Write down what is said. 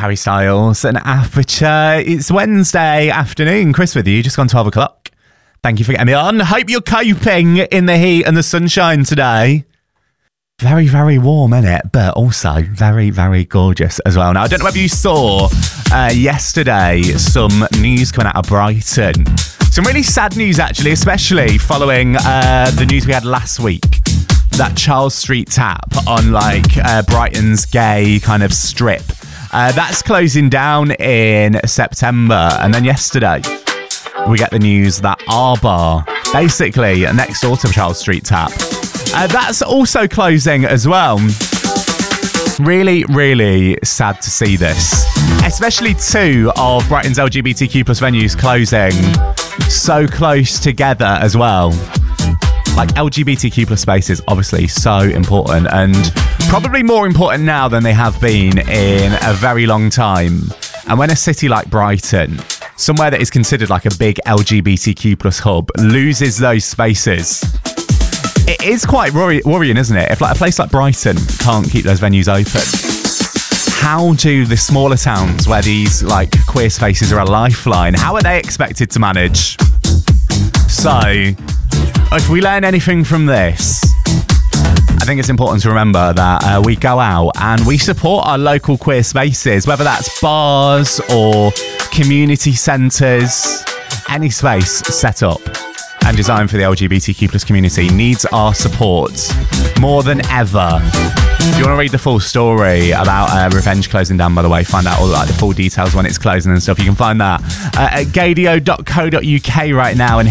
Harry Styles and Aperture. It's Wednesday afternoon. Chris with you, just gone 12 o'clock. Thank you for getting me on. Hope you're coping in the heat and the sunshine today. Very, very warm, innit? But also very, very gorgeous as well. Now, I don't know whether you saw yesterday some news coming out of Brighton. Some really sad news, actually, especially following the news we had last week. That Charles Street tap on Brighton's gay kind of strip. That's closing down in September. And then yesterday, we get the news that our bar, basically next door to Charles Street tap, that's also closing as well. Really, really sad to see this. Especially two of Brighton's LGBTQ plus venues closing so close together as well. Like LGBTQ plus spaces, obviously so important, and probably more important now than they have been in a very long time. And when a city like Brighton, somewhere that is considered like a big LGBTQ plus hub, loses those spaces, it is quite worrying, isn't it? If like a place like Brighton can't keep those venues open, how do the smaller towns where these like queer spaces are a lifeline, how are they expected to manage? So, if we learn anything from this, I think it's important to remember that we go out and we support our local queer spaces, whether that's bars or community centres. Any space set up and designed for the LGBTQ plus community needs our support more than ever. If you want to read the full story about Revenge closing down, by the way, find out all the full details when it's closing and stuff, you can find that at gadio.co.uk right now. And